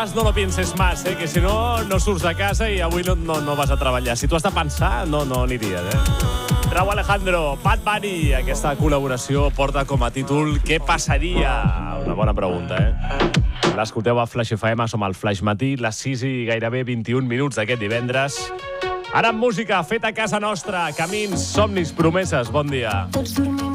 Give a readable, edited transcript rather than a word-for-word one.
No lo pienses más, que si no, no surts de casa i avui no vas a treballar. Si tu has de pensar, no aniries, Rauw Alejandro, Bad Bunny, aquesta col·laboració porta com a títol Què passaria? Una bona pregunta, L'escolteu a Flash FM, som al Flash Matí, les 6 i gairebé 21 minuts d'aquest divendres. Ara amb música, feta a casa nostra, camins, somnis, promeses, bon dia.